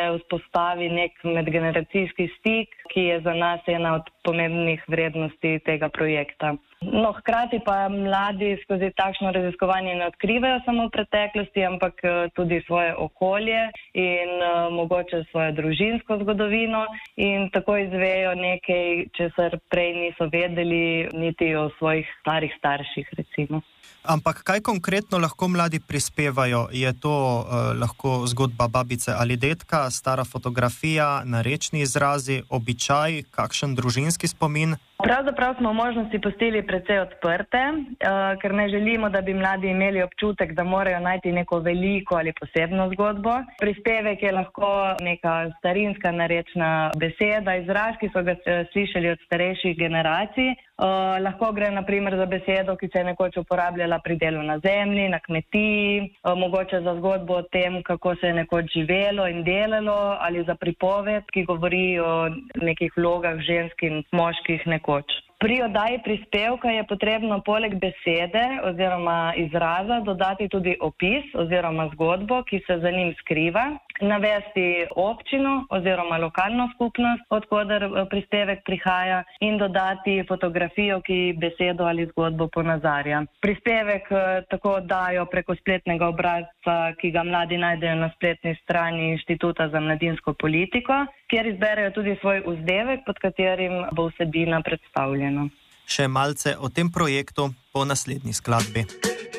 vzpostavi nek medgeneracijski stik, ki je za nas ena od pomembnih vrednosti tega projekta. No, hkrati pa mladi skozi takšno raziskovanje ne odkrivajo samo preteklosti, ampak tudi svoje okolje in mogoče svojo družinsko zgodovino in tako izvejo nekaj, česar prej niso vedeli niti o svojih starih starših, recimo. Ampak kaj konkretno lahko mladi prispevajo? Je to lahko zgodba babice ali dedka, stara fotografija, narečni izrazi, običaj, kakšen družinski spomin? Pravzaprav smo možnosti pustili precej odprte, ker ne želimo, da bi mladi imeli občutek, da morajo najti neko veliko ali posebno zgodbo. Prispevek je lahko neka starinska narečna beseda, izraz, ki so ga slišali od starejših generacij. Lahko gre na primer za besedo, ki se je nekoč uporabljala pri delu na zemlji, na kmetiji, mogoče za zgodbo o tem, kako se je nekoč živelo in delalo, ali za pripoved, ki govori o nekih vlogah žensk in moških nekoč. Pri oddaji prispevka je potrebno poleg besede oziroma izraza dodati tudi opis oziroma zgodbo, ki se za njim skriva, navesti občino oziroma lokalno skupnost, od koder prispevek prihaja, in dodati fotografijo, ki besedo ali zgodbo ponazarja. Prispevek tako oddajo preko spletnega obrazca, ki ga mladi najdejo na spletni strani Inštituta za mladinsko politiko, kjer izberejo tudi svoj vzdevek, pod katerim bo vsebina predstavljena. Še malce o tem projektu po naslednji skladbi.